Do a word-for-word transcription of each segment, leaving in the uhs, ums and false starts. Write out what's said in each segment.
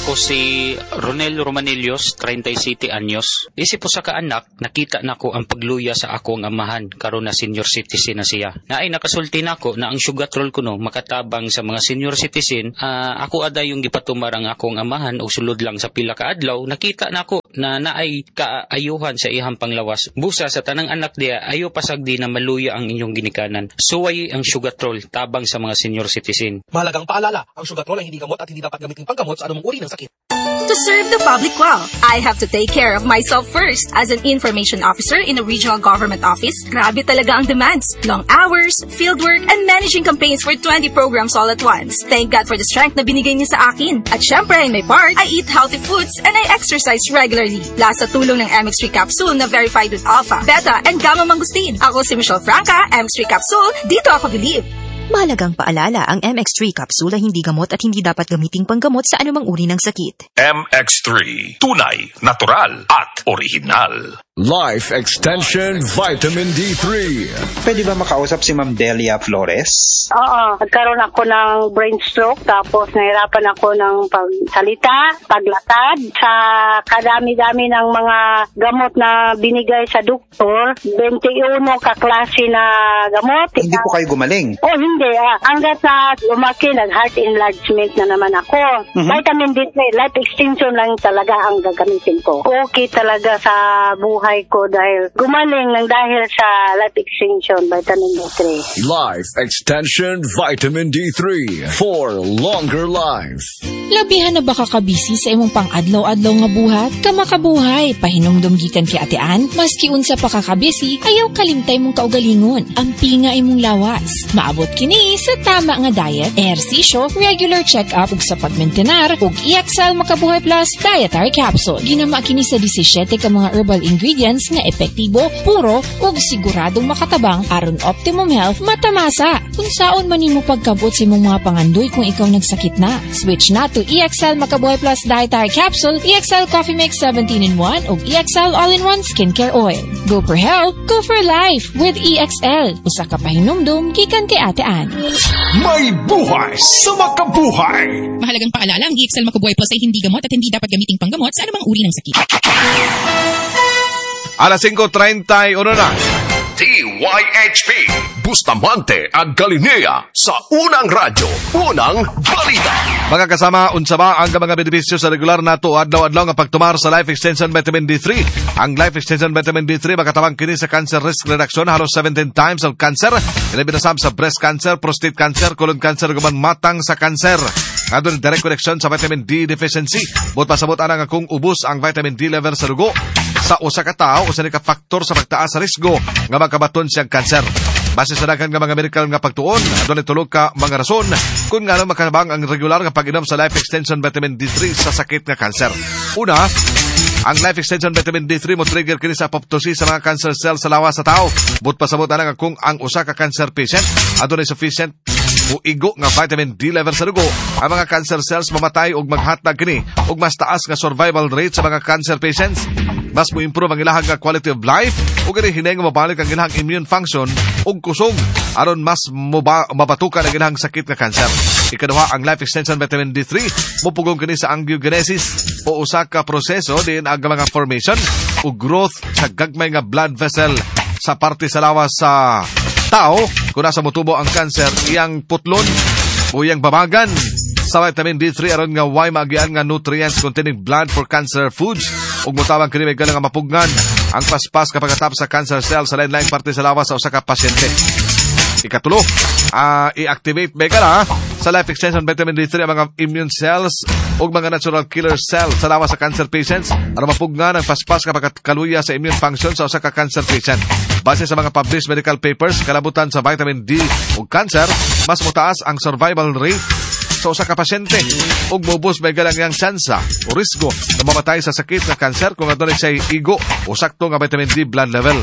Ako si Ronel Romanillos, thirty-sete anyos. Isip po sa kaanak, nakita na ko ang pagluya sa akong amahan karon na senior citizen na siya. Na ay nakasulti na ko na ang sugatrol ko no makatabang sa mga senior citizen. Uh, ako ada yung gipatumar ang akong amahan o sulod lang sa pila ka adlaw. Nakita na ko na naay kaayuhan sa ihang panglawas. Busa sa tanang anak diya, ayo pasagdi na maluya ang inyong ginikanan. Suway ang sugatrol tabang sa mga senior citizen. Mahalagang paalala, ang sugatrol ay hindi gamot at hindi dapat gamitin panggamot sa anumang uri ng sakit. To serve the public well, I have to take care of myself first. As an information officer in a regional government office, grabe talaga ang demands. Long hours, fieldwork, and managing campaigns for twenty programs all at once. Thank God for the strength na binigay niya sa akin. At syempre, in my part, I eat healthy foods and I exercise regularly. Plus sa tulong ng M X three capsule na verified with alpha, beta, and gamma mangosteen. Ako si Michelle Franca, M X three capsule, dito ako believe. Mahalagang paalala, ang M X three capsule ay hindi gamot at hindi dapat gamiting panggamot sa anumang uri ng sakit. M X three, tunay, natural, at original. Life Extension Vitamin D three. Pwede ba makausap si Ma'am Delia Flores? Oo, nagkaroon ako ng brain stroke tapos nahirapan ako ng pagsalita, paglatad. Sa kadami-dami ng mga gamot na binigay sa doktor, twenty-one kaklase na gamot. Hindi po kayo gumaling? Oh, hindi. Ah. Hanggat na lumaki, nag-heart enlargement na naman ako. Mm-hmm. Vitamin D three, life extension lang talaga ang gagamitin ko. Okay talaga sa buhay ko dahil gumaling ng dahil sa life extension vitamin D three. Life Extension Vitamin D three for longer life. Labihan na baka kabisi sa imong pang-adlaw-adlaw nga buhat? Kamakabuhay, pahinumdum gikan kay Ate Ann, maski unsa pa kakabisi, ayaw kalimtay mong kaugalingon. Ang pinga imong lawas. Maabot kini sa tama nga diet, ehersisyo, regular check-up ug sa pagmentenar ug E X L Makabuhay Plus Dietary Capsule. Ginama kini sa seventeen ka mga herbal ingredients nga epektibo, puro ug siguradong makatabang aron optimum health matamasa. Kung saon man nimo pagkabot sa imong mga pangandoy kung ikaw nagsakit na, switch na to E X L Makabuhay Plus Dietary Capsule, E X L Coffee Mix seventeen in one ug E X L All-in-One Skincare Oil. Go for health, go for life with E X L. Usa ka pahinumdum gikan kay Ate Ann. May buhay sa makabuhay. Mahalagang paalala, ang E X L Makabuhay Plus ay hindi gamot at hindi dapat gamiting panggamot sa anumang uri ng sakit. Alas five thirty-one na. D Y H P Bustamante ag Galilea sa unang radyo, unang balita. Mga kasama, unsa ba ang mga benepisyo sa regular nato adlaw-adlaw nga pagtumar sa Life Extension Vitamin D three? Ang Life Extension Vitamin D three makatabang kini sa cancer risk reduction halos seventeen times of cancer. Ilabinasab sa breast cancer, prostate cancer, colon cancer, guman matang sa cancer. Adun direct connection sa vitamin D deficiency. Bot pasabot ana nga kung ubos ang vitamin D level sa dugo sa usa ka tawo, usa ni ka faktor sa pagtaas sa risgo nga magkabaton siyang cancer. Base sa daghan nga mga medical nga pagtuon, adunay tulo ka mga rason kung ngano makabang ang regular nga pag-inom sa Life Extension Vitamin D three sa sakit nga cancer. Una, ang Life Extension Vitamin D three mo trigger kini sa apoptosis sa mga cancer cells sa lawas sa tao. But pasabot ana nga kung ang usa ka cancer patient adunay sufficient o igo nga vitamin D level sa dugo, ang mga cancer cells mamatay ug maghatag kini ug mas taas nga survival rate sa mga cancer patients. Mas mo improve ang ilahang nga quality of life ug gani hinay nga mabalik ang ilahang immune function ug kusog aron mas moba, mabatukan ang ilahang sakit nga cancer. Ikaduha, ang Life Extension Vitamin D three mupugong kini sa angiogenesis o usa ka proseso din ang mga formation ug growth sa gagmay nga blood vessel sa parte sa lawas sa tao. Kung nasa motubo ang cancer, iyang putlon o iyang babagan sa vitamin D three aron nga way maagian nga nutrients containing blood for cancer foods ug motawag kini may nga mapugnan ang paspas kapag atap sa cancer cell sa lain-laing parte sa lawas sa usa ka pasyente. Ikatulo, uh, i-activate may na sa Life Extension Vitamin D three ang mga immune cells ug mga natural killer cells sa lawas sa cancer patients aron mapugnan ang paspas kapag kaluya sa immune function sa usa ka cancer patient. Base sa mga published medical papers, kalabutan sa vitamin D ug cancer, mas mutaas ang survival rate sa usa ka pasyente ug mobus may galang yang tsansa o risgo na mamatay sa sakit nga cancer kung adunay say igo o sakto nga vitamin D blood level.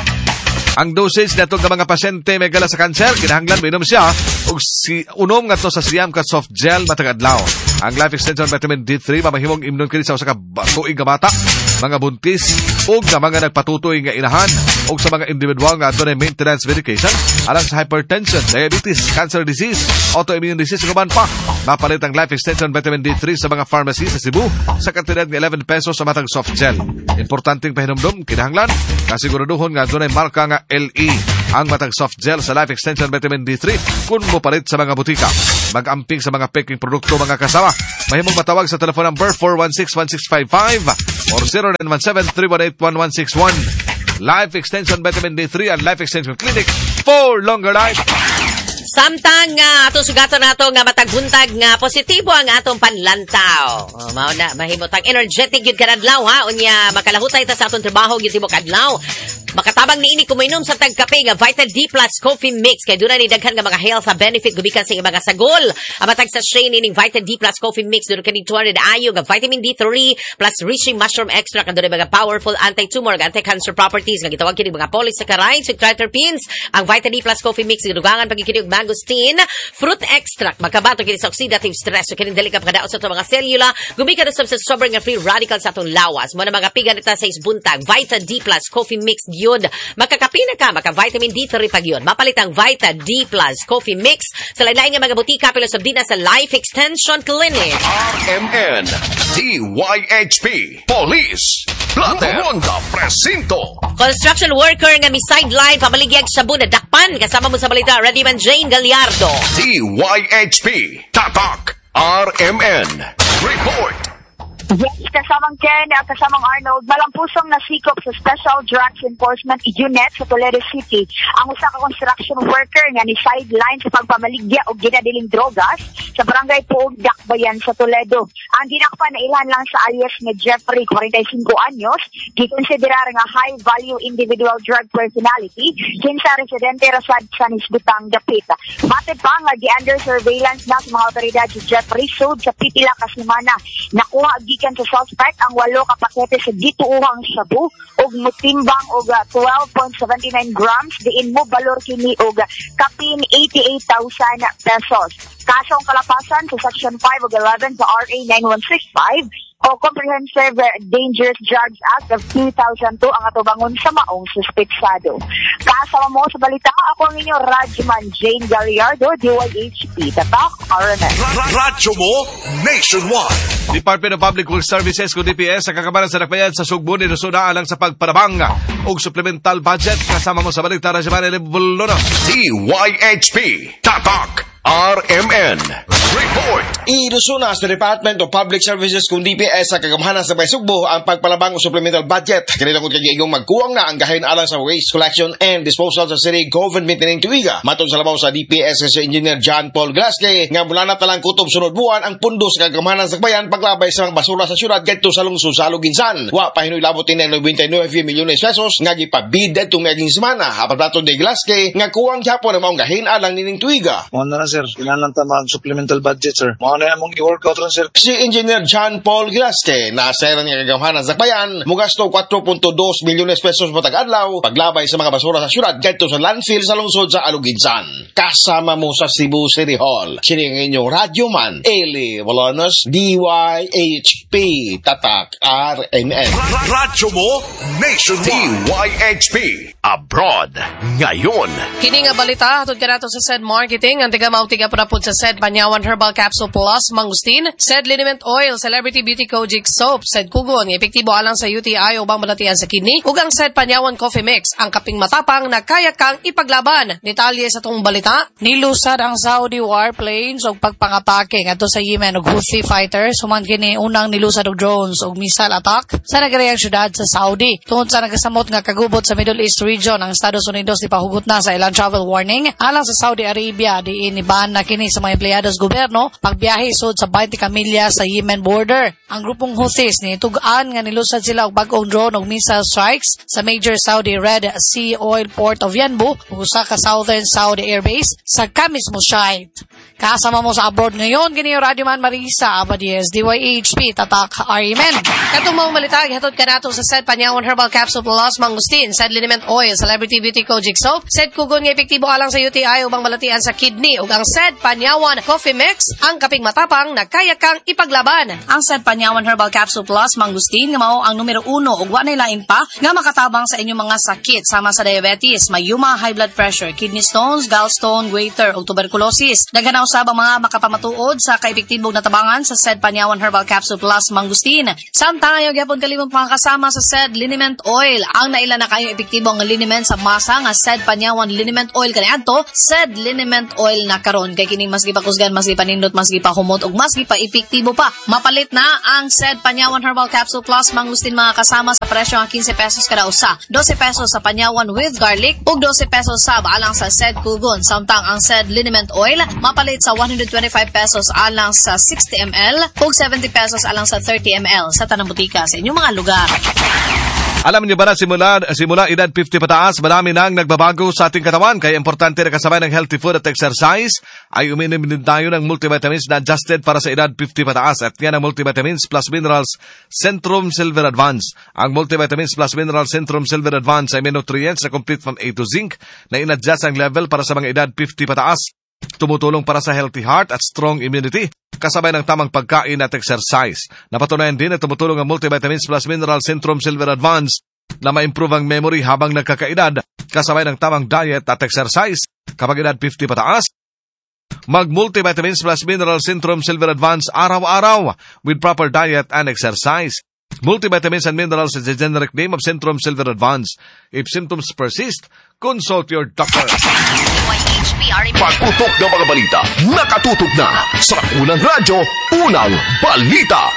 Ang dosage nato nga mga pasyente may gala sa cancer, kinahanglan minom siya og si unom ngadto sa siyam ka soft gel matag adlaw. Ang Life Extension Vitamin D three mamahimong imnon kini sa usa ka tuig nga bata, mga buntis ug sa mga nagpatutoy nga inahan ug sa mga individual nga adunay maintenance medication alang sa hypertension, diabetes, cancer disease, autoimmune disease ug uban pa. Mapalit ang Life Extension Vitamin D three sa mga pharmacy sa Cebu sa kantidad nga eleven pesos sa matag soft gel. Importanteng pahinumdum kinahanglan kasiguraduhon nga adunay marka nga L E ang matag soft gel sa Life Extension Vitamin D three kung mopalit sa mga butika. Mag-amping sa mga peking produkto mga kasama. Mahimong matawag sa telephone number four one six one six five five or zero nine one seven three one eight one one six one. Life Extension Vitamin D three and Life Extension Clinic for longer life. Samtang nga uh, atong sugatan nato nga matagbuntag nga positibo ang atong panlantaw. Oh, mao na mahimutang energetic gyud kadadlaw ha unya makalahutay ta sa atong trabaho gyud tibok adlaw. Makatabang niini kuminom sa tagkape nga Vita D Plus Coffee Mix kay dunay ni daghan nga mga health benefit gubikan sa mga sagol. Ang matag sa strain ining Vita D Plus Coffee Mix dunay kani two hundred ayo nga vitamin D three plus rich mushroom extract and dunay mga powerful anti-tumor ug anti-cancer properties nga gitawag kini mga polysaccharides ug triterpenes. Ang Vita D Plus Coffee Mix gidugangan pagkikini og mangosteen fruit extract makabato kini sa oxidative stress ug kini dali ka pagkadaot sa mga selula gubikan sa sobrang nga free radicals sa atong lawas. Mo na mga pigan nita sa isbuntag Vita D Plus Coffee Mix yun. Makakapi na ka, maka-vitamin D three pag yun. Mapalit ang Vita D Plus Coffee Mix sa lain-lain nga mga butika pero sa din sa Life Extension Clinic. R M N, D Y H P, Police, Plate, Ronda, Presinto. Construction worker nga mi sideline pamaligyag Shabu na dakpan. Kasama mo sa balita, Ready Man Jane Gallardo. D Y H P, Tatak, R M N, Report. Yes, kasamang Ken at kasamang Arnold, malampusong nasikop sa Special Drugs Enforcement Unit sa Toledo City ang usa ka construction worker nga ni sideline sa pagpamaligya og ginadiling drogas sa barangay Puog, Dakbayan sa Toledo. Ang dinakpan na ilan lang sa alias ni Jeffrey, forty-five anyos, gikonsiderar nga high-value individual drug personality kinsa residente rasad sa Nisbutang, Dapit. Matid pa nga gi-under surveillance na sa mga otoridad si Jeffrey sud sa pipila ka semana. Nakuha gikan sa suspect ang walo ka pakete sa gituuhang shabu ug mutimbang og twelve point seven nine grams diin mo balor kini og kapin eighty-eight thousand pesos. Kasong kalapasan sa Section five ug eleven sa R A nine one six five o Comprehensive Dangerous Drugs Act of two thousand two ang atubangon sa maong suspetsado. Kasama mo sa balita, ako ang inyong Radyoman Jane Gallardo, D Y H P, Tatak, R M N. Radyo mo, Nationwide. Department of Public Works Services o D P S sa kakabaran sa Dakbayan sa Sugbo ni Rusuna alang sa pagparabang o supplemental budget. Kasama mo sa balita, Radyoman Elibuluno. D Y H P, Tatak, R M N. Report. Ilusuna sa Department of Public Services kung D P S sa kagamahanan sa Baysugbo ang pagpalabang o supplemental budget. Kanilang kung kagigong magkuwang na ang gahin alang sa waste collection and disposal sa city government ng Tuiga. Matod sa labaw sa D P S sa Engineer John Paul Glasgow nga mula na talang kutob sunod buwan ang pundo sa kagamahanan sa bayan paglabay sa mga basura sa syudad kadto sa lungsod sa Aluginsan. Wa pahinoy labot ni ninety-nine milyones pesos nga gipabid itong naging semana. Apat nato ni Glasgow nga kuwang gyapon ang maong gahin alang ning Tuiga. Mo na sir, kailangan ta mag supplemental budget sir. Mo na mong i-workout ron sir. Si Engineer John Paul Glasgow na seran nga kagamahanan sa bayan mugasto four point two milyones pesos matag adlaw paglabay sa mga basura sa syudad kadto sa landfill sa lungsod sa Aluginsan. Kasama mo sa Cebu City Hall. Sini ang inyong radyoman Eli Bolanos, D Y H P, Tatak, R M N. Radyo mo, Nationwide. D Y H P, Abroad, ngayon. Kini nga balita, hatod ka nato sa said marketing, ang tiga mautiga prapod sa said Banyawan Herbal Capsule Plus, Mangustin, said Liniment Oil, Celebrity Beauty Kojic Soap, said Kugon, epektibo alang sa U T I o bang malatian sa kidney, ug ang said Panyawan Coffee Mix, ang kaping matapang na kaya kang ipaglaban. Detalye sa tong balita, nilusad ang Saudi warplanes og pagpangapake ngadto sa Yemen og Houthi fighters, human kini unang nilusad og drones og missile attack sa nagreyang syudad sa Saudi. Tungod sa nagasamot nga kagubot sa Middle East region, ang Estados Unidos di pahugot na sa ilang travel warning alang sa Saudi Arabia di iniban na kini sa mga empleyado sa gobyerno pagbiyahe sud sa twenty kamilya sa Yemen border. Ang grupong Houthis ni tugaan nga nilusad sila og bag-ong drone og missile strikes sa major Saudi Red Sea Oil Port of Yanbu ug usa ka Southern Saudi Airbase sa Kamis Mushaid. Kasama mo sa abroad ngayon kini Radio Man Marisa Abadies, D Y H P, Tatak, R M N. Katong mga balita hatod ka nato sa said Panyawan Herbal Capsule Plus, Mangustin, said Liniment Oil, Celebrity Beauty Kojic Soap, said Kugon nga epektibo alang sa U T I ubang malatian sa kidney ug Ang S E D Panyawan Coffee Mix, ang kaping matapang na kaya kang ipaglaban. Ang S E D Panyawan Herbal Capsule Plus Mangustin nga mao ang numero uno ug wa nay lain pa nga makatabang sa inyong mga sakit sama sa diabetes, mayuma, high blood pressure, kidney stones, gallstone, goiter ug tuberculosis. Daghana usab ang mga makapamatuod sa kaepektibong natabangan sa S E D Panyawan Herbal Capsule Plus Mangustin. Samtang ayo gyapon kalimong pakakasama sa S E D Liniment Oil. Ang naila na kayo epektibong liniment sa masa nga S E D Panyawan Liniment Oil kaniadto, S E D Liniment Oil na karon kay kini mas gipakusgan, mas gipanindot, mas gipahumot ug mas gipa-epektibo pa. Mapalit na ang S E D Panyawan Herbal Capsule Plus Mangustin mga kasama sa presyo nga fifteen pesos kada usa. twelve pesos sa Panyawan with garlic ug twelve pesos sa alang sa S E D Kugon. Samtang ang S E D Liniment Oil mapalit sa one hundred twenty-five pesos alang sa sixty milliliters ug seventy pesos alang sa thirty milliliters sa tanang butika sa inyong mga lugar. Alam niyo ba na simula, simula edad fifty pataas, marami nang nagbabago sa ating katawan. Kaya importante na kasabay ng healthy food at exercise ay uminom din tayo ng multivitamins na adjusted para sa edad fifty pataas. At yan ang multivitamins plus minerals Centrum Silver Advance. Ang multivitamins plus minerals Centrum Silver Advance ay may nutrients na complete from A to zinc na in-adjust ang level para sa mga edad fifty pataas. Tumutulong para sa healthy heart at strong immunity kasabay ng tamang pagkain at exercise. Napatunayan din na tumutulong ang multivitamins plus mineral Centrum Silver Advance na ma-improve ang memory habang nagkakaedad kasabay ng tamang diet at exercise. Kapag edad fifty pataas, mag-multivitamins plus mineral Centrum Silver Advance araw-araw with proper diet and exercise. Multivitamins and minerals is the generic name of Centrum Silver Advance. If symptoms persist, consult your doctor. Pagputok ng mga balita, nakatutok na sa Unang Radyo, Unang Balita.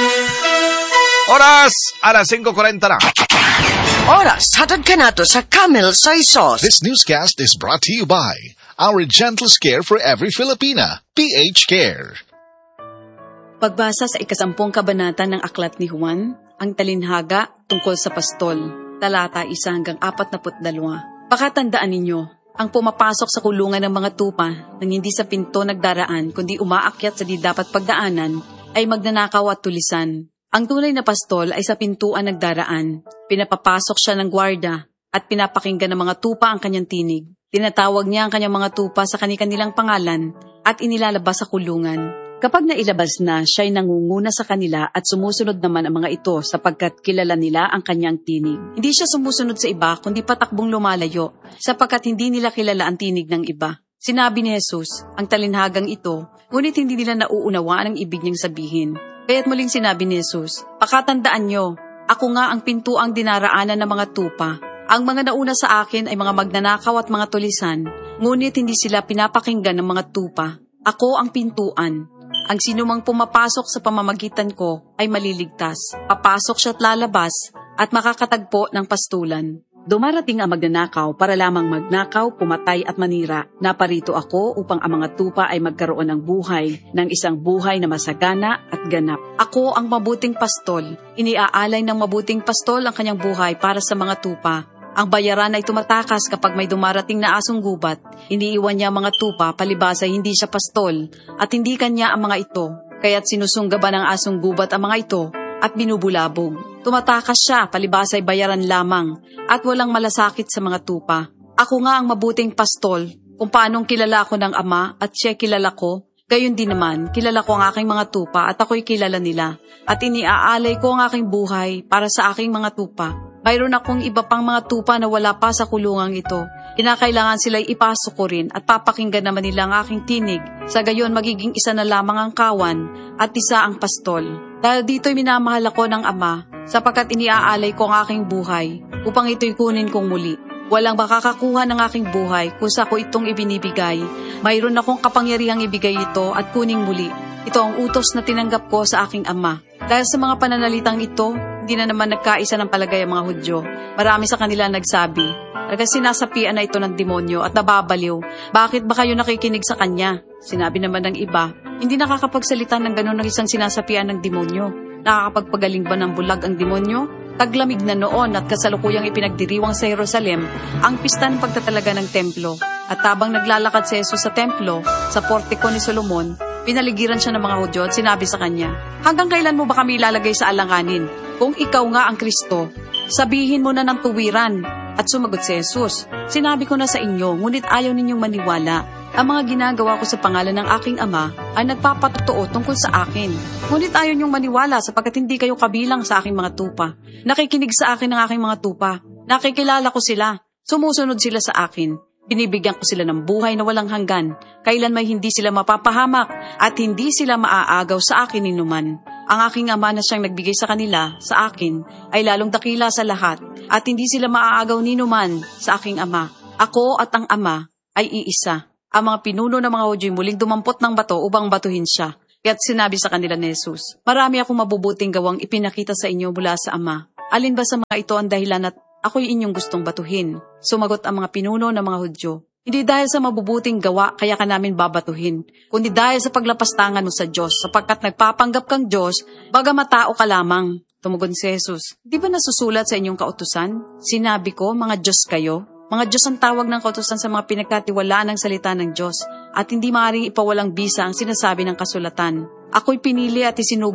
Oras, alas five forty na. Oras, hatad ka na to sa Camel Soy Sauce. This newscast is brought to you by our gentle care for every Filipina, P H Care. Pagbasa sa ikasampung kabanata ng Aklat ni Juan, ang talinhaga tungkol sa pastol, talata isa hanggang apat na putdalwa. Pakatandaan ninyo, ang pumapasok sa kulungan ng mga tupa nang hindi sa pinto nagdaraan kundi umaakyat sa di dapat pagdaanan ay magnanakaw at tulisan. Ang tunay na pastol ay sa pintuan nagdaraan. Pinapapasok siya ng gwarda at pinapakinggan ng mga tupa ang kanyang tinig. Tinatawag niya ang kanyang mga tupa sa kanilang pangalan at inilalabas sa kulungan. Kapag nailabas na, siya'y nangunguna sa kanila at sumusunod naman ang mga ito sapagkat kilala nila ang kanyang tinig. Hindi siya sumusunod sa iba kundi patakbong lumalayo sapagkat hindi nila kilala ang tinig ng iba. Sinabi ni Jesus, ang talinhagang ito, ngunit hindi nila nauunawaan ang ibig niyang sabihin. Kaya't muling sinabi ni Jesus, pakatandaan nyo, ako nga ang pintuang dinaraanan ng mga tupa. Ang mga nauna sa akin ay mga magnanakaw at mga tulisan, ngunit hindi sila pinapakinggan ng mga tupa. Ako ang pintuan. Ang sinumang pumapasok sa pamamagitan ko ay maliligtas. Papasok siya at lalabas at makakatagpo ng pastulan. Dumarating ang magnanakaw para lamang magnakaw, pumatay at manira. Naparito ako upang ang mga tupa ay magkaroon ng buhay, ng isang buhay na masagana at ganap. Ako ang mabuting pastol. Iniaalay ng mabuting pastol ang kanyang buhay para sa mga tupa. Ang bayaran ay tumatakas kapag may dumarating na asong gubat. Iniiwan niya mga tupa, palibasa hindi siya pastol, at hindi kanya ang mga ito. Kaya't sinusunggaban ng asong gubat ang mga ito at binubulabog. Tumatakas siya, palibasa ay bayaran lamang, at walang malasakit sa mga tupa. Ako nga ang mabuting pastol, kung paanong kilala ko ng Ama at siya kilala ko, gayon din naman, kilala ko ang aking mga tupa at ako'y kilala nila. At iniaalay ko ang aking buhay para sa aking mga tupa. Mayroon akong iba pang mga tupa na wala pa sa kulungang ito. Kinakailangan sila'y ipasok ko rin at papakinggan naman nila ang aking tinig. Sa gayon, magiging isa na lamang ang kawan at isa ang pastol. Dahil dito'y minamahal ako ng Ama, sapagkat iniaalay ko ang aking buhay upang ito'y kunin kong muli. Walang makakakuha ng aking buhay kung sa ko itong ibinibigay. Mayroon akong kapangyarihang ibigay ito at kuning muli. Ito ang utos na tinanggap ko sa aking Ama. Dahil sa mga pananalitang ito, hindi na naman nagkaisa ng palagay ang mga Hudyo. Marami sa kanila nagsabi, talaga sinasapian na ito ng demonyo at nababaliw. Bakit ba kayo nakikinig sa kanya? Sinabi naman ng iba, hindi nakakapagsalita ng gano'n ng isang sinasapian ng demonyo. Nakakapagpagaling ba ng bulag ang demonyo? Taglamig na noon at kasalukuyang ipinagdiriwang sa Jerusalem ang pista ng pagtatalaga ng templo. At habang naglalakad si Jesus sa templo, sa portiko ni Solomon, pinaligiran siya ng mga Hudyo at sinabi sa kanya, hanggang kailan mo ba kami ilalagay sa alanganin? Kung ikaw nga ang Kristo, sabihin mo na ng tuwiran. At sumagot si Jesus, sinabi ko na sa inyo, ngunit ayaw ninyong maniwala. Ang mga ginagawa ko sa pangalan ng aking ama ay nagpapatotoo tungkol sa akin. Ngunit ayaw niyong maniwala sapagkat hindi kayo kabilang sa aking mga tupa. Nakikinig sa akin ng aking mga tupa. Nakikilala ko sila. Sumusunod sila sa akin. Binibigyan ko sila ng buhay na walang hanggan. Kailan may hindi sila mapapahamak at hindi sila maaagaw sa akin inuman. Ang aking ama na siyang nagbigay sa kanila, sa akin, ay lalong dakila sa lahat at hindi sila maaagaw ninuman sa aking ama. Ako at ang ama ay iisa. Ang mga pinuno ng mga Hudyo'y muling dumampot ng bato upang batuhin siya. Kaya't sinabi sa kanila ni Jesus, marami akong mabubuting gawang ipinakita sa inyo mula sa Ama. Alin ba sa mga ito ang dahilan at ako'y inyong gustong batuhin? Sumagot ang mga pinuno ng mga Hudyo, hindi dahil sa mabubuting gawa kaya ka namin babatuhin, kundi dahil sa paglapastangan mo sa Diyos, sapagkat nagpapanggap kang Diyos, bagamat tao ka lamang. Tumugon si Jesus, di ba nasusulat sa inyong kautusan? Sinabi ko, mga Diyos kayo. Mga Diyos ang tawag ng kautusan sa mga pinagkatiwalaan ng salita ng Diyos at hindi maaaring ipawalang bisa ang sinasabi ng kasulatan. Ako'y pinili at isinugo